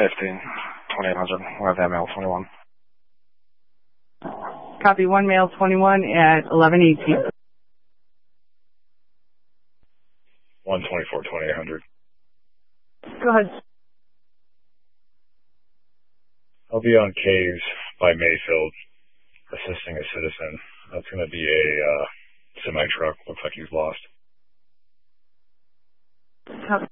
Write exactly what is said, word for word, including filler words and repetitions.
fifteen, twenty-eight hundred. We'll have that male twenty-one. Copy one male twenty-one at eleven eighteen. one twenty-four, twenty-eight hundred. Go ahead. I'll be on Caves by Mayfield, assisting a citizen. That's going to be a uh, semi-truck. Looks like he's lost. Copy.